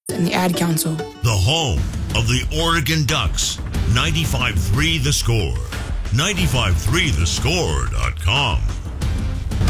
and the Ad Council. The home of the Oregon Ducks. 95.3 The Score. 95.3thescore.com.